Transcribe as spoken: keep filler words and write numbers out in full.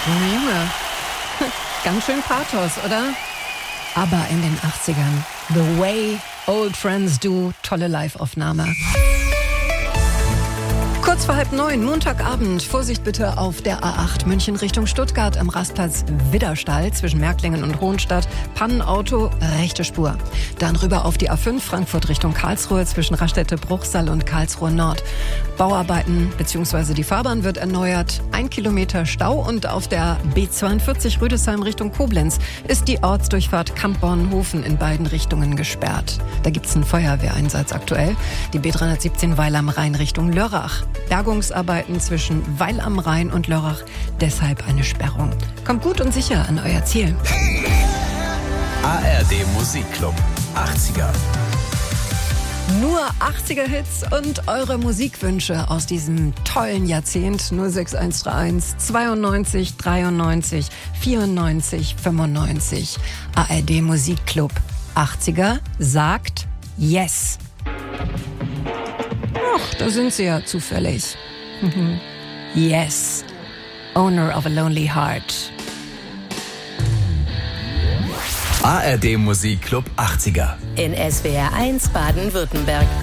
Junge, Junge. Ganz schön Pathos, oder? Aber in den achtzigern. The Way Old Friends Do. Tolle Live-Aufnahme. Kurz vor halb neun, Montagabend. Vorsicht bitte auf der A acht München Richtung Stuttgart am Rastplatz Widderstall zwischen Märklingen und Hohenstadt. Pannenauto, rechte Spur. Dann rüber auf die A fünf Frankfurt Richtung Karlsruhe zwischen Raststätte Bruchsal und Karlsruhe Nord. Bauarbeiten bzw. die Fahrbahn wird erneuert. Ein Kilometer Stau und auf der B zweiundvierzig Rüdesheim Richtung Koblenz ist die Ortsdurchfahrt Kamp-Bornhofen in beiden Richtungen gesperrt. Da gibt's einen Feuerwehreinsatz aktuell. Die B dreihundertsiebzehn Weil am Rhein Richtung Lörrach. Bergungsarbeiten zwischen Weil am Rhein und Lörrach, deshalb eine Sperrung. Kommt gut und sicher an euer Ziel. A R D Musikclub achtziger. Nur achtziger-Hits und eure Musikwünsche aus diesem tollen Jahrzehnt. null sechs eins drei eins zweiundneunzig dreiundneunzig vierundneunzig fünfundneunzig. A R D Musikclub achtziger sagt Yes. Ach, da sind sie ja zufällig. Yes, Owner of a Lonely Heart. A R D Musikclub achtziger. In S W R eins Baden-Württemberg.